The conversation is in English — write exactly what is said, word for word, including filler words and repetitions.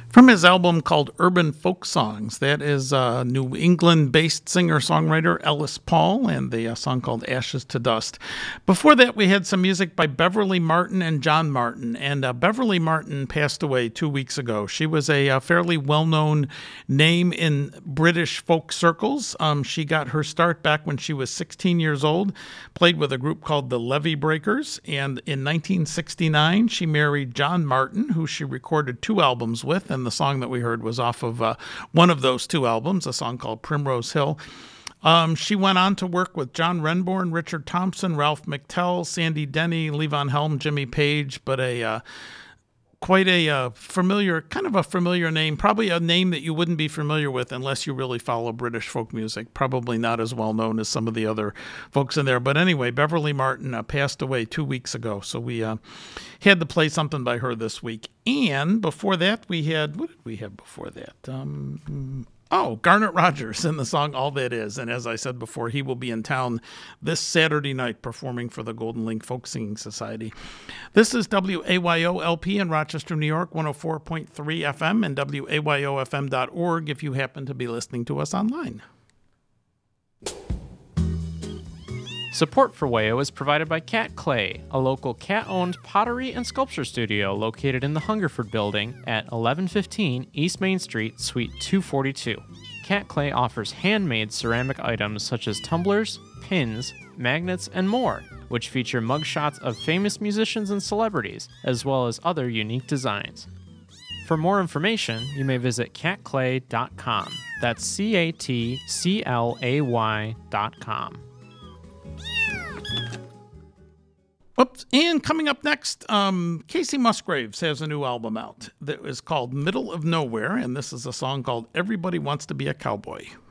From his album called Urban Folk Songs. That is uh, New England-based singer-songwriter Ellis Paul, and the uh, song called Ashes to Dust. Before that, we had some music by Beverly Martin and John Martin, and uh, Beverly Martin passed away two weeks ago. She was a, a fairly well-known name in British folk circles. Um, she got her start back when she was sixteen years old, played with a group called the Levee Breakers, and in nineteen sixty-nine, she married John Martin, who she recorded two albums with, and the song that we heard was off of uh, one of those two albums, a song called Primrose Hill. Um, she went on to work with John Renbourn, Richard Thompson, Ralph McTell, Sandy Denny, Levon Helm, Jimmy Page, but a uh, quite a uh, familiar, kind of a familiar name, probably a name that you wouldn't be familiar with unless you really follow British folk music. Probably not as well known as some of the other folks in there. But anyway, Beverly Martin uh, passed away two weeks ago, so we uh, had to play something by her this week. And before that, we had, what did we have before that? Um, oh, Garnet Rogers and the song All That Is. And as I said before, he will be in town this Saturday night performing for the Golden Link Folk Singing Society. This is W A Y O L P in Rochester, New York, one oh four point three F M and W A Y O F M dot org if you happen to be listening to us online. Support for W A O is provided by Cat Clay, a local cat-owned pottery and sculpture studio located in the Hungerford Building at eleven fifteen East Main Street, Suite two forty-two. Cat Clay offers handmade ceramic items such as tumblers, pins, magnets, and more, which feature mugshots of famous musicians and celebrities, as well as other unique designs. For more information, you may visit cat clay dot com. That's C A T C L A Y dot com. Oops. And coming up next, um, Casey Musgraves has a new album out that is called Middle of Nowhere, and this is a song called Everybody Wants to Be a Cowboy.